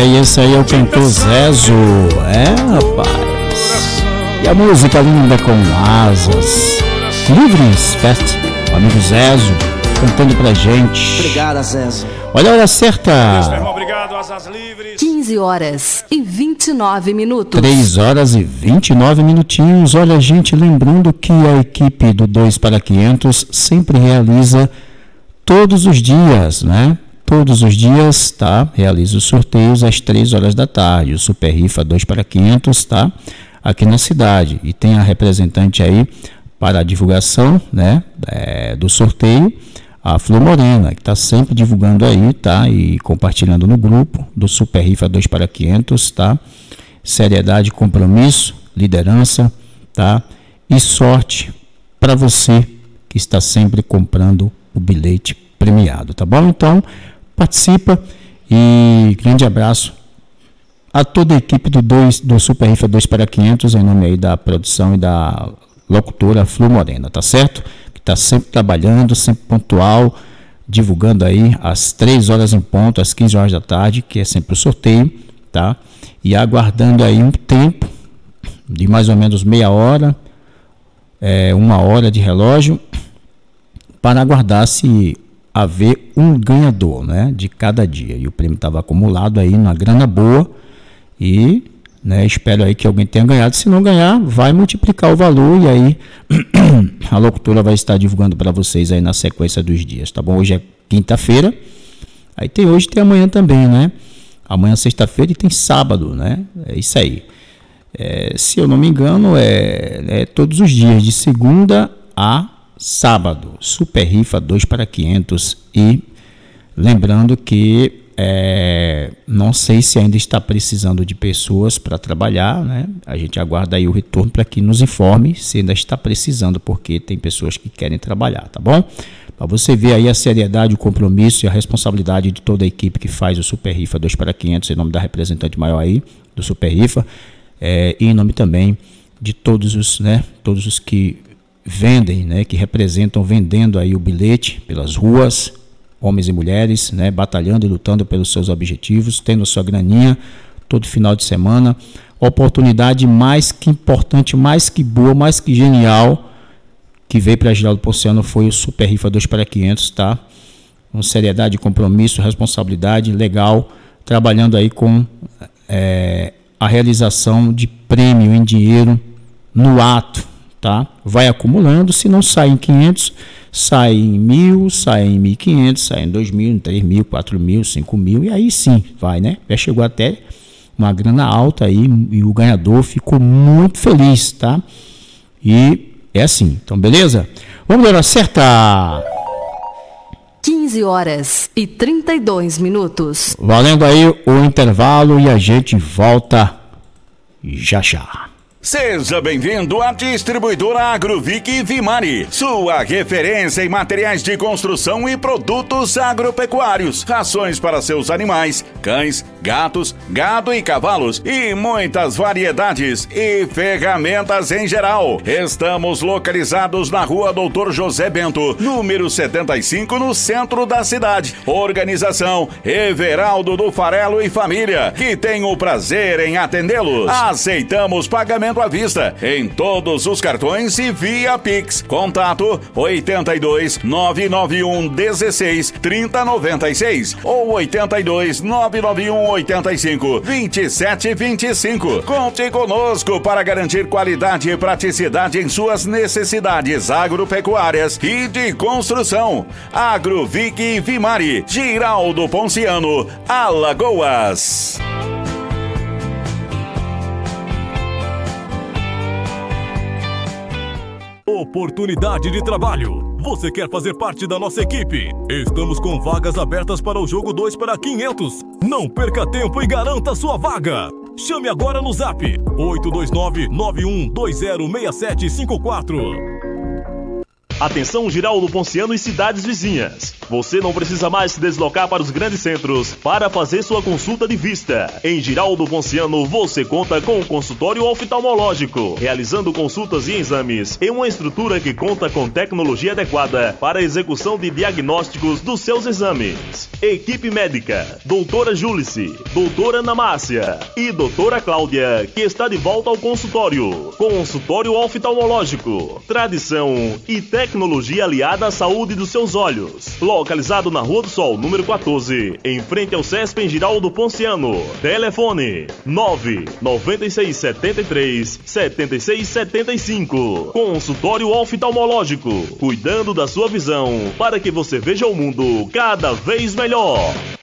E esse aí é o cantor Zezo. Rapaz. E a música linda com asas. Livres Fest. O amigo Zezo cantando pra gente. Obrigada, Zezo. Olha a hora certa. Obrigado, Asas Livres. 15 horas e 29 minutos. 3 horas e 29 minutinhos. Olha, gente, lembrando que a equipe do 2 para 500 sempre realiza todos os dias, né? Todos os dias, tá? Realiza os sorteios às 3 horas da tarde. O Super Rifa 2 para 500, tá? Aqui na cidade. E tem a representante aí para a divulgação, né? Do sorteio, a Flor Morena, que está sempre divulgando aí, tá? E compartilhando no grupo do Super Rifa 2 para 500, tá? Seriedade, compromisso, liderança, tá? E sorte para você que está sempre comprando o bilhete premiado, tá bom? Então, participa e grande abraço a toda a equipe do Super Rifa 2 para 500, em nome aí da produção e da locutora Flor Morena, tá certo? Que está sempre trabalhando, sempre pontual, divulgando aí às 3 horas em ponto, às 15 horas da tarde, que é sempre o sorteio, tá? E aguardando aí um tempo de mais ou menos meia hora, 1 hora de relógio, para aguardar se haver um ganhador, né, de cada dia. E o prêmio estava acumulado aí na grana boa e, né, espero aí que alguém tenha ganhado. Se não ganhar, vai multiplicar o valor e aí a locutora vai estar divulgando para vocês aí na sequência dos dias, tá bom? Hoje é quinta-feira, aí tem hoje e tem amanhã também, né? Amanhã é sexta-feira e tem sábado, né? É isso aí. Se eu não me engano, é todos os dias, de segunda a sábado, Super Rifa 2 para 500. E lembrando que não sei se ainda está precisando de pessoas para trabalhar, né? A gente aguarda aí o retorno para que nos informe se ainda está precisando, porque tem pessoas que querem trabalhar, tá bom? Para você ver aí a seriedade, o compromisso e a responsabilidade de toda a equipe que faz o Super Rifa 2 para 500, em nome da representante maior aí do Super Rifa, e em nome também de todos os que vendem, né, que representam vendendo aí o bilhete pelas ruas, homens e mulheres, né, batalhando e lutando pelos seus objetivos, tendo sua graninha todo final de semana. Oportunidade mais que importante, mais que boa, mais que genial que veio para Giraldo Ponciano foi o Super Rifa 2 para 500, tá? Com seriedade, compromisso, responsabilidade, legal, trabalhando aí com a realização de prêmio em dinheiro no ato, tá? Vai acumulando, se não sai em 500, sai em 1.000, sai em 1.500, sai em 2.000, em 3.000, 4.000, 5.000, e aí sim, vai, né? Já chegou até uma grana alta aí e o ganhador ficou muito feliz, tá? E é assim, então beleza? Vamos dar a certa! 15 horas e 32 minutos. Valendo aí o intervalo e a gente volta já já. Seja bem-vindo à distribuidora Agrovic Vimari, sua referência em materiais de construção e produtos agropecuários, rações para seus animais, cães, gatos, gado e cavalos e muitas variedades e ferramentas em geral. Estamos localizados na Rua Doutor José Bento, número 75, no centro da cidade. Organização Everaldo do Farelo e Família, que tem o prazer em atendê-los. Aceitamos pagamento à vista em todos os cartões e via Pix. Contato 82 991 16 30 96 ou 82 991 85 27 25. Conte conosco para garantir qualidade e praticidade em suas necessidades agropecuárias e de construção. Agrovic Vimari, Giraldo Ponciano, Alagoas. Oportunidade de trabalho. Você quer fazer parte da nossa equipe? Estamos com vagas abertas para o jogo 2 para 500. Não perca tempo e garanta sua vaga. Chame agora no Zap 829-91206754. Atenção Giraldo Ponciano e cidades vizinhas. Você não precisa mais se deslocar para os grandes centros para fazer sua consulta de vista. Em Giraldo Ponciano você conta com um consultório oftalmológico, realizando consultas e exames em uma estrutura que conta com tecnologia adequada para a execução de diagnósticos dos seus exames. Equipe médica, doutora Júlice, doutora Ana Márcia e doutora Cláudia, que está de volta ao consultório. Consultório oftalmológico, tradição e tecnologia aliada à saúde dos seus olhos. Localizado na Rua do Sol, número 14, em frente ao CESP em Giraldo Ponciano. Telefone 99673-7675. Consultório oftalmológico, cuidando da sua visão para que você veja o mundo cada vez melhor.